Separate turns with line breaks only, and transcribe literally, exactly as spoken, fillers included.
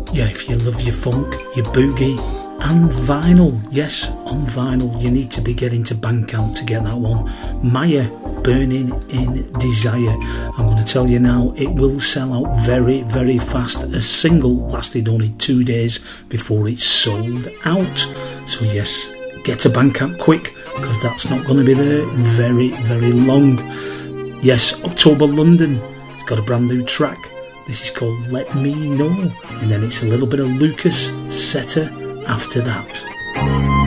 Yeah, if you love your funk, your boogie and vinyl, yes, on vinyl, you need to be getting to Bandcamp to get that one. Maya, Burning in Desire. I'm going to tell you now, it will sell out very, very fast. A single lasted only two days before it's sold out. So yes, get to Bandcamp quick, because that's not going to be there very, very long. Yes, October London, it's got a brand new track. This is called Let Me Know, and then it's a little bit of Lucas Setter after that.